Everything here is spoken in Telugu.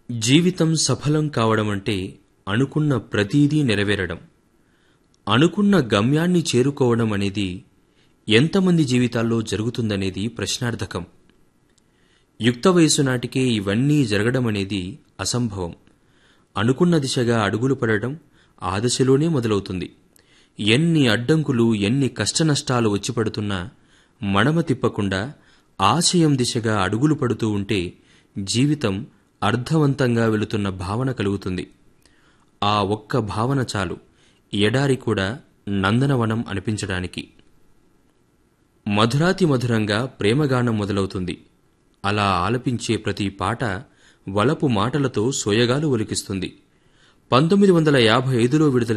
జీవితం సఫలం కావడమంటే అనుకున్న ప్రతీదీ నెరవేరడం. అనుకున్న గమ్యాన్ని చేరుకోవడం అనేది ఎంతమంది జీవితాల్లో జరుగుతుందనేది ప్రశ్నార్థకం. యుక్త వయసు నాటికే ఇవన్నీ జరగడమనేది అసంభవం. అనుకున్న దిశగా అడుగులు పడడం ఆ దశలోనే మొదలవుతుంది. ఎన్ని అడ్డంకులు, ఎన్ని కష్టనష్టాలు వచ్చిపడుతున్నా మడమ తిప్పకుండా ఆశయం దిశగా అడుగులు పడుతూ ఉంటే జీవితం అర్థవంతంగా వెళుతున్న భావన కలుగుతుంది. ఆ ఒక్క భావన చాలు ఎడారి కూడా నందనవనం అనిపించడానికి. మధురాతి మధురంగా ప్రేమగానం మొదలవుతుంది. అలా ఆలపించే ప్రతి పాట వలపు మాటలతో సోయగాలు ఒలికిస్తుంది. 1955లో విడుదల